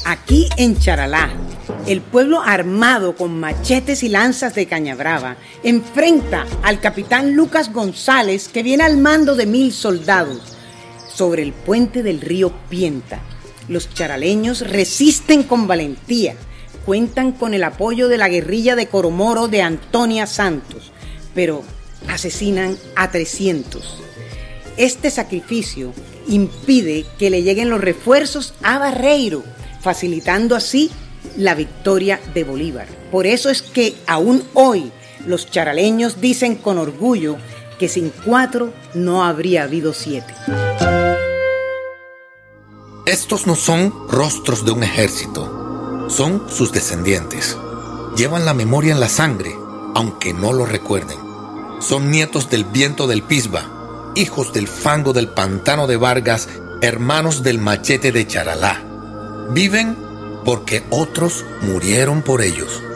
Aquí en Charalá, el pueblo armado con machetes y lanzas de Cañabrava enfrenta al capitán Lucas González, que viene al mando de 1000 soldados sobre el puente del río Pienta. Los charaleños resisten con valentía, cuentan con el apoyo de la guerrilla de Coromoro de Antonia Santos, pero asesinan a 300. Este sacrificio impide que le lleguen los refuerzos a Barreiro, facilitando así la victoria de Bolívar. Por eso es que aún hoy los charaleños dicen con orgullo que sin 4 no habría habido 7. Estos no son rostros de un ejército, son sus descendientes. Llevan la memoria en la sangre, aunque no lo recuerden. Son nietos del viento del Pisba, hijos del fango del pantano de Vargas, hermanos del machete de Charalá. Viven porque otros murieron por ellos.